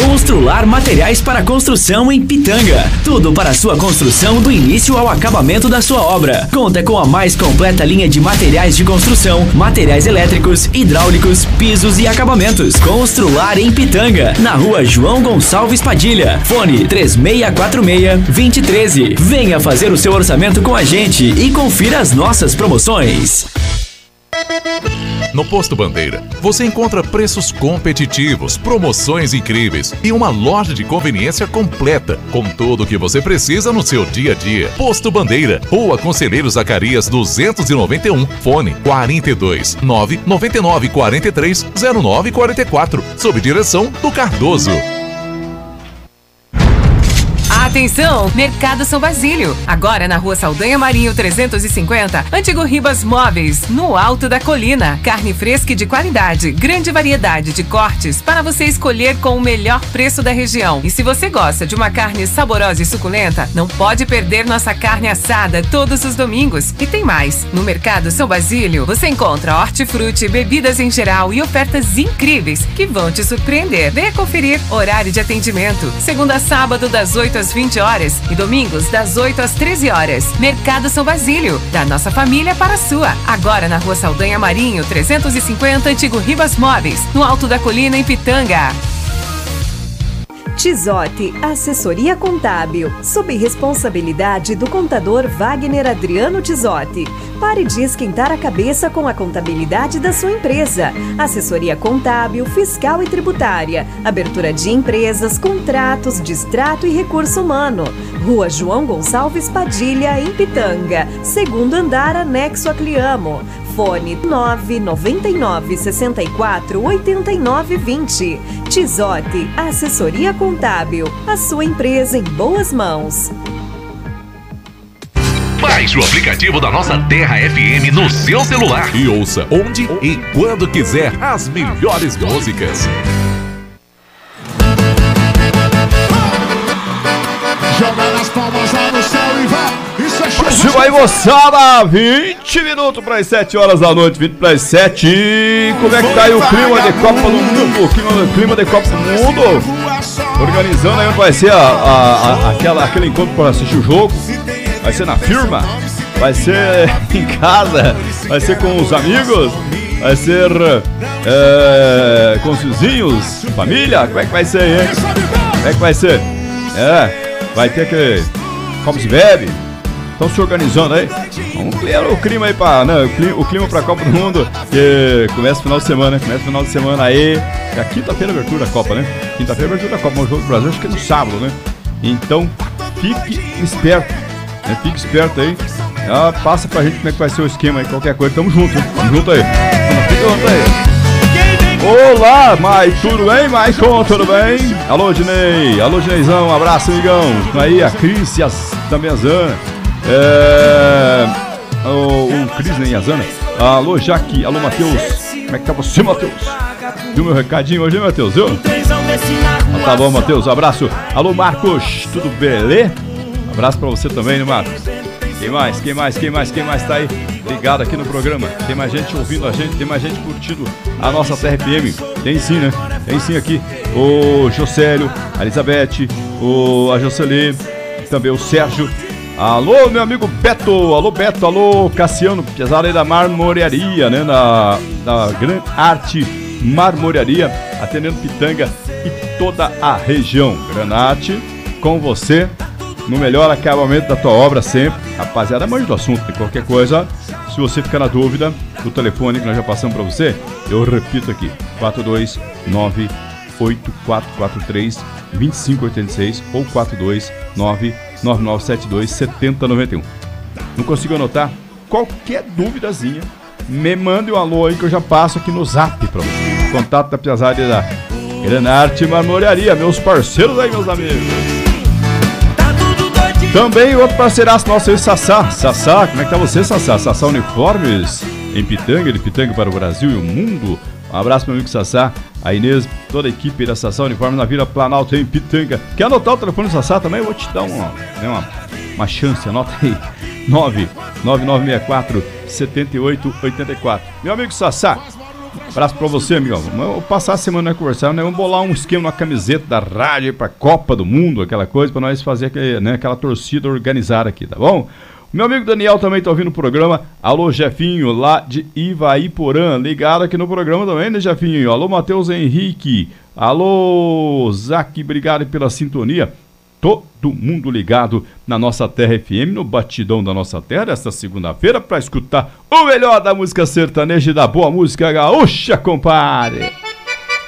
Constrular materiais para construção em Pitanga. Tudo para a sua construção do início ao acabamento da sua obra. Conta com a mais completa linha de materiais de construção, materiais elétricos, hidráulicos, pisos e acabamentos. Constrular em Pitanga, na rua João Gonçalves Padilha. Fone 3646-2013. Venha fazer o seu orçamento com a gente e confira as nossas promoções. No Posto Bandeira, você encontra preços competitivos, promoções incríveis e uma loja de conveniência completa, com tudo o que você precisa no seu dia a dia. Posto Bandeira, Rua Conselheiro Zacarias 291, fone 42 999 43 09 44, sob direção do Cardoso. Atenção, Mercado São Basílio. Agora na Rua Saldanha Marinho 350, Antigo Ribas Móveis, no alto da colina. Carne fresca e de qualidade, grande variedade de cortes para você escolher com o melhor preço da região. E se você gosta de uma carne saborosa e suculenta, não pode perder nossa carne assada todos os domingos. E tem mais, no Mercado São Basílio, você encontra hortifruti, bebidas em geral e ofertas incríveis que vão te surpreender. Venha conferir horário de atendimento, segunda a sábado das 8 às 20 horas e domingos das 8 às 13 horas. Mercado São Basílio, da nossa família para a sua. Agora na Rua Saldanha Marinho 350, Antigo Ribas Móveis, no alto da colina em Pitanga. Tizotti, assessoria contábil, sob responsabilidade do contador Wagner Adriano Tizotti. Pare de esquentar a cabeça com a contabilidade da sua empresa. Assessoria contábil, fiscal e tributária, abertura de empresas, contratos, distrato e recurso humano. Rua João Gonçalves Padilha, em Pitanga, segundo andar, anexo a Cliamo. Fone 999 64 89 20. Tizotti, assessoria contábil. A sua empresa em boas mãos. Baixe o aplicativo da nossa Terra FM no seu celular e ouça onde e quando quiser as melhores músicas. Joga nas palmas lá no céu e vai. Isso é show. Isso aí, moçada, 20 minutos para as 7 horas da noite, 20 para as 7. Como é que tá aí o clima de Copa do Mundo? O clima de Copa do Mundo? Organizando aí onde vai ser aquele encontro para assistir o jogo. Vai ser na firma, vai ser em casa, vai ser com os amigos, vai ser com os vizinhos, família. Como é que vai ser, hein? Como é que vai ser? Vai ter que como se bebe. Estão se organizando aí. Vamos criar o clima aí o clima pra Copa do Mundo, que começa no final de semana, né? Começa no final de semana aí. É a quinta-feira a abertura da Copa, né? Quinta-feira a abertura da Copa, o jogo do Brasil acho que é no sábado, né? Então, fique esperto, né? Fique esperto aí. Passa pra gente como é que vai ser o esquema aí, qualquer coisa, tamo junto, hein? Tamo junto aí. Fica junto aí. Olá, tudo bem, Maicon, tudo bem? Alô, Dinei, alô, Dineizão, um abraço, amigão. Aí, a Cris e também a Zana. O Cris e a Zana. Alô, Jaque, alô, Matheus. Como é que tá você, Matheus? Viu meu recadinho hoje, hein, Matheus? Viu? Tá bom, Matheus, abraço. Alô, Marcos, tudo beleza? Abraço pra você também, né, Marcos? Quem mais tá aí ligado aqui no programa? Tem mais gente ouvindo a gente, tem mais gente curtindo a nossa TRPM. Tem sim, né? Tem sim aqui o Jocélio, a Elizabeth, a Jocely, também o Sérgio. Alô, meu amigo Beto, alô Beto, alô Cassiano, pesado aí da Marmorearia, né? Da Gran Arte Marmorearia, atendendo Pitanga e toda a região. Granate, com você, no melhor acabamento da tua obra sempre. Rapaziada, manja do assunto, de qualquer coisa. Se você ficar na dúvida, o telefone que nós já passamos para você, eu repito aqui, 429-8443-2586 ou 429-9972-7091. Não consigo anotar? Qualquer duvidazinha, me mande um alô aí que eu já passo aqui no zap para você. Contato da piazada da Granarte Marmorearia, meus parceiros aí, meus amigos. Também outro parceiraço nosso aí, Sassá. Sassá, como é que tá você, Sassá? Sassá Uniformes, em Pitanga, de Pitanga para o Brasil e o mundo. Um abraço, meu amigo Sassá, a Inês, toda a equipe da Sassá Uniformes na Vila Planalto, em Pitanga. Quer anotar o telefone do Sassá também? Eu vou te dar uma chance, anota aí. 99964-7884. Meu amigo Sassá, Abraço pra você, amigão. Vamos passar a semana né, conversando, né? Vamos bolar um esquema na camiseta da rádio aí pra Copa do Mundo, aquela coisa, pra nós fazer aquela torcida organizada aqui, tá bom? Meu amigo Daniel também tá ouvindo o programa. Alô, Jefinho, lá de Ivaiporã. Ligado aqui no programa também, né, Jefinho? Alô, Matheus Henrique. Alô, Zac, obrigado pela sintonia. Todo mundo ligado na nossa Terra FM, no Batidão da Nossa Terra, esta segunda-feira, para escutar o melhor da música sertaneja e da boa música gaúcha, compadre.